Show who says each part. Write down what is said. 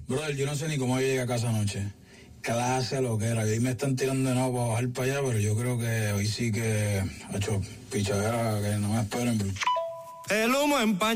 Speaker 1: Brother, yo no sé ni cómo yo llegué a casa anoche. Clase lo que era. Y ahí me están tirando de nuevo para bajar para allá, pero yo creo que hoy sí que ha hecho pichadera, que no me esperen, bro.
Speaker 2: El humo empaña.